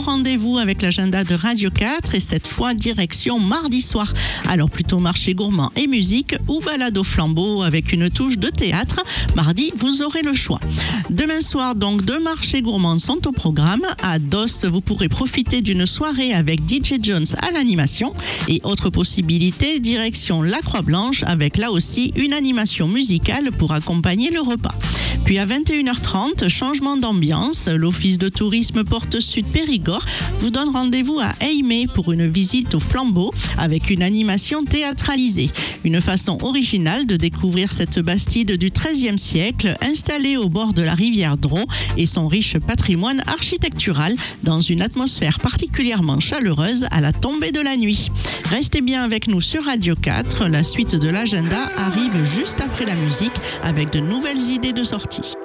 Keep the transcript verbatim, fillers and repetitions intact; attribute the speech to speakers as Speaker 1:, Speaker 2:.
Speaker 1: rendez-vous avec l'agenda de Radio quatre et cette fois direction mardi soir. Alors plutôt marché gourmand et musique ou balade au flambeau avec une touche de théâtre. Mardi, vous aurez le choix. Demain soir, donc, deux marchés gourmands sont au programme. À Dos, vous pourrez profiter d'une soirée avec D J Jones à l'animation. Et autre possibilité, direction la Croix-Blanche avec là aussi une animation musicale pour accompagner le repas. Puis à vingt et une heures trente, changement d'ambiance, l'Office de tourisme Porte Sud Périgord vous donne rendez-vous à Aimé pour une visite au flambeau avec une animation théâtralisée. Une façon originale de découvrir cette bastide du treizième siècle installée au bord de la rivière Drô et son riche patrimoine architectural dans une atmosphère particulièrement chaleureuse à la tombée de la nuit. Restez bien avec nous sur Radio quatre, la suite de l'agenda arrive juste après la musique avec de nouvelles idées de sortie.